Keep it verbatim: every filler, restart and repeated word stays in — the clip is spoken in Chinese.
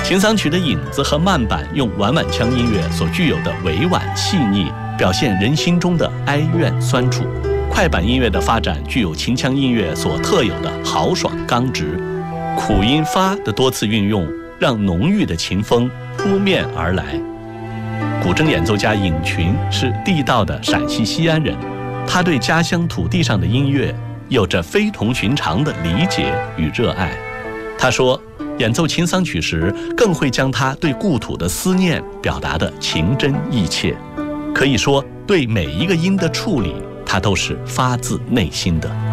秦桑曲的影子和慢板用晚晚腔音乐所具有的委婉细腻，表现人心中的哀怨酸楚；快板音乐的发展具有秦腔音乐所特有的豪爽刚直。苦音发的多次运用，让浓郁的秦风扑面而来。古筝演奏家尹群是地道的陕西西安人，他对家乡土地上的音乐有着非同寻常的理解与热爱。他说，演奏秦桑曲时，更会将他对故土的思念表达得情真意切。可以说，对每一个音的处理，他都是发自内心的。